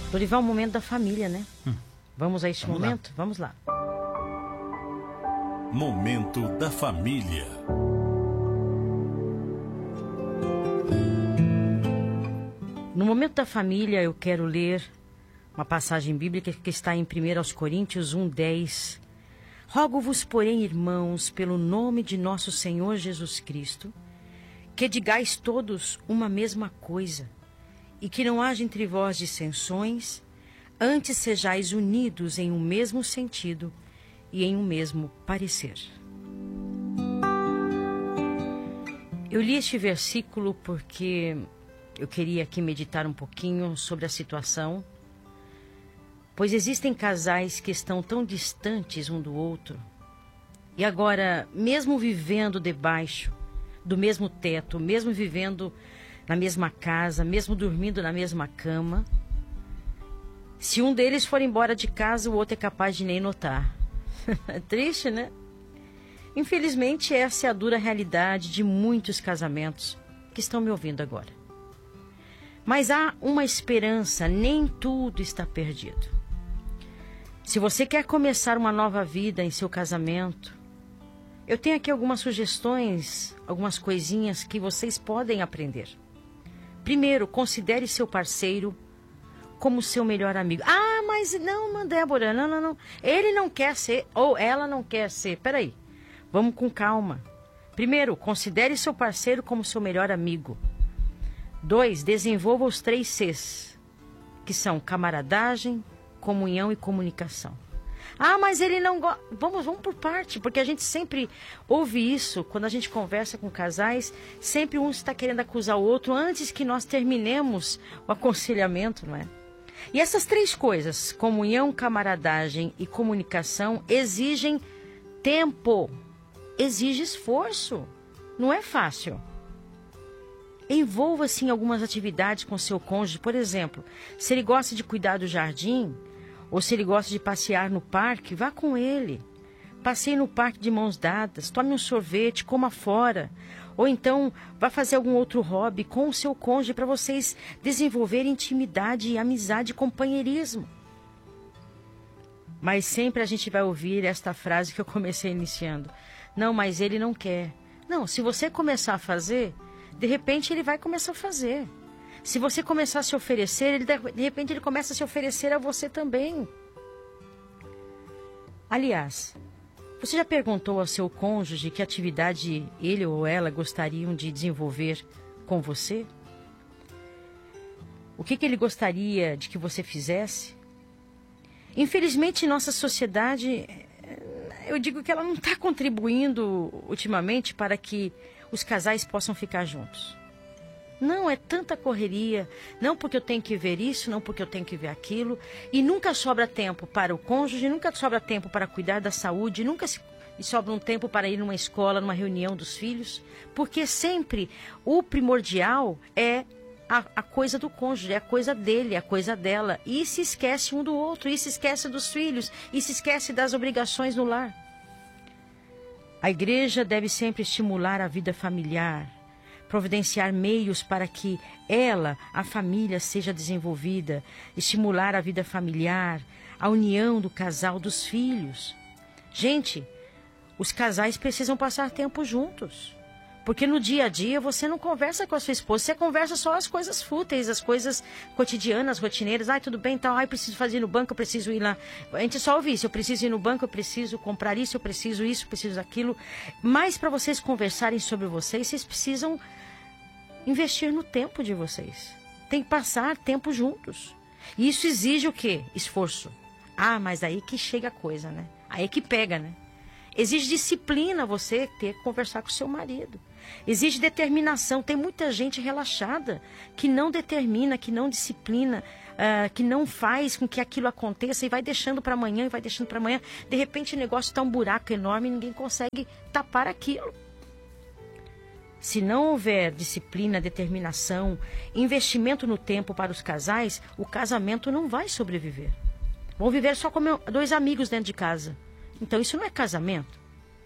Dorival, o momento da família, né? Vamos a este Vamos momento? lá. Vamos lá. Momento da família. No momento da família, eu quero ler uma passagem bíblica que está em 1 Coríntios 1:10. Rogo-vos, porém, irmãos, pelo nome de nosso Senhor Jesus Cristo, que digais todos uma mesma coisa, e que não haja entre vós dissensões, antes sejais unidos em um mesmo sentido e em um mesmo parecer. Eu li este versículo porque eu queria aqui meditar um pouquinho sobre a situação, pois existem casais que estão tão distantes um do outro, e agora, mesmo vivendo debaixo do mesmo teto, mesmo vivendo na mesma casa, mesmo dormindo na mesma cama, se um deles for embora de casa, o outro é capaz de nem notar. É triste, né? Infelizmente, essa é a dura realidade de muitos casamentos que estão me ouvindo agora. Mas há uma esperança, nem tudo está perdido. Se você quer começar uma nova vida em seu casamento, eu tenho aqui algumas sugestões, algumas coisinhas que vocês podem aprender. Primeiro, considere seu parceiro como seu melhor amigo. Ah, mas não, Débora, não. Ele não quer ser, ou ela não quer ser. Peraí, vamos com calma. Primeiro, considere seu parceiro como seu melhor amigo. 2, desenvolva os 3 Cs, que são camaradagem, comunhão e comunicação. Ah, mas ele não gosta. Vamos por parte, porque a gente sempre ouve isso quando a gente conversa com casais. Sempre um está querendo acusar o outro antes que nós terminemos o aconselhamento, não é? E essas 3 coisas, comunhão, camaradagem e comunicação, exigem tempo, exige esforço. Não é fácil. Envolva-se em algumas atividades com seu cônjuge. Por exemplo, se ele gosta de cuidar do jardim, ou se ele gosta de passear no parque, vá com ele. Passeie no parque de mãos dadas, tome um sorvete, coma fora. Ou então, vá fazer algum outro hobby com o seu cônjuge para vocês desenvolverem intimidade, amizade e companheirismo. Mas sempre a gente vai ouvir esta frase que eu comecei iniciando. Não, mas ele não quer. Não, se você começar a fazer, de repente ele vai começar a fazer. Se você começar a se oferecer, de repente ele começa a se oferecer a você também. Aliás, você já perguntou ao seu cônjuge que atividade ele ou ela gostariam de desenvolver com você? O que ele gostaria de que você fizesse? Infelizmente, nossa sociedade, eu digo que ela não está contribuindo ultimamente para que os casais possam ficar juntos. Não, é tanta correria, não porque eu tenho que ver isso, não porque eu tenho que ver aquilo, e nunca sobra tempo para o cônjuge, nunca sobra tempo para cuidar da saúde, nunca sobra um tempo para ir numa escola, numa reunião dos filhos, porque sempre o primordial é a coisa do cônjuge, é a coisa dele, é a coisa dela, e se esquece um do outro, e se esquece dos filhos, e se esquece das obrigações no lar. A igreja deve sempre estimular a vida familiar, providenciar meios para que a família, seja desenvolvida, estimular a vida familiar, a união do casal, dos filhos. Gente, os casais precisam passar tempo juntos, porque no dia a dia você não conversa com a sua esposa, você conversa só as coisas fúteis, as coisas cotidianas, rotineiras. Ai, tudo bem, tal, preciso fazer no banco, eu preciso ir lá. A gente só ouve isso, eu preciso ir no banco, eu preciso comprar isso, eu preciso aquilo. Mas para vocês conversarem sobre vocês precisam investir no tempo de vocês. Tem que passar tempo juntos. E isso exige o quê? Esforço. Ah, mas aí que chega a coisa, né? Aí que pega, né? Exige disciplina você ter que conversar com o seu marido. Exige determinação. Tem muita gente relaxada que não determina, que não disciplina, que não faz com que aquilo aconteça e vai deixando para amanhã, e vai deixando para amanhã. De repente o negócio está um buraco enorme e ninguém consegue tapar aquilo. Se não houver disciplina, determinação, investimento no tempo para os casais, o casamento não vai sobreviver. Vão viver só como 2 amigos dentro de casa. Então isso não é casamento.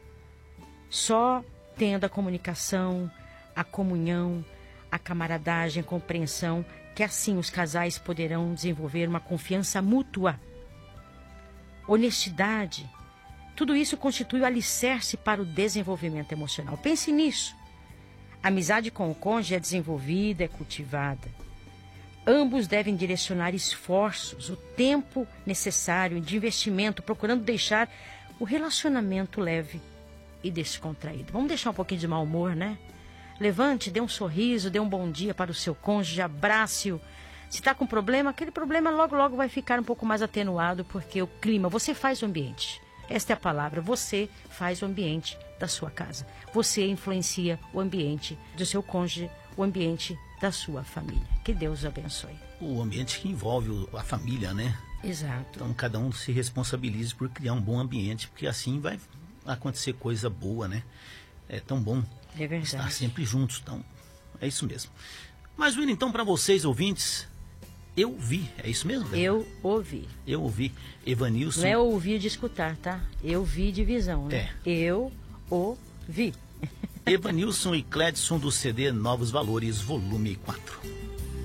Só tendo a comunicação, a comunhão, a camaradagem, a compreensão, que assim os casais poderão desenvolver uma confiança mútua, honestidade. Tudo isso constitui o alicerce para o desenvolvimento emocional. Pense nisso. A amizade com o cônjuge é desenvolvida, é cultivada. Ambos devem direcionar esforços, o tempo necessário de investimento, procurando deixar o relacionamento leve e descontraído. Vamos deixar um pouquinho de mau humor, né? Levante, dê um sorriso, dê um bom dia para o seu cônjuge, abrace-o. Se está com problema, aquele problema logo vai ficar um pouco mais atenuado, porque o clima, você faz o ambiente. Esta é a palavra, você faz o ambiente da sua casa. Você influencia o ambiente do seu cônjuge, o ambiente da sua família. Que Deus abençoe. O ambiente que envolve a família, né? Exato. Então, cada um se responsabilize por criar um bom ambiente, porque assim vai acontecer coisa boa, né? É tão bom estar sempre juntos. Então, é isso mesmo. Mas, William, então, para vocês, ouvintes, eu vi. É isso mesmo? Né? Eu ouvi. Eu ouvi. Evanilson. Não é ouvir de escutar, tá? Eu vi de visão, né? Eu ouvi. Evanilson e Cledson do CD Novos Valores, volume 4.